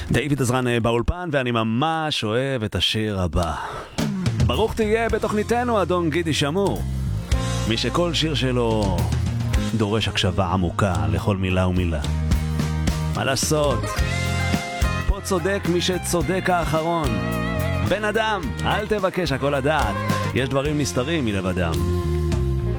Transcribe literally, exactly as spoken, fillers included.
דיוויד עזרן באולפן, ואני ממש אוהב את השיר הבא. ברוך תהיה בתוכניתנו אדון גידי שמור, מי שכל שיר שלו דורש הקשבה עמוקה לכל מילה ומילה. מה לעשות? פה צודק מי שצודק האחרון. בן אדם, אל תבקש הכל לדעת, יש דברים נסתרים מלבדם.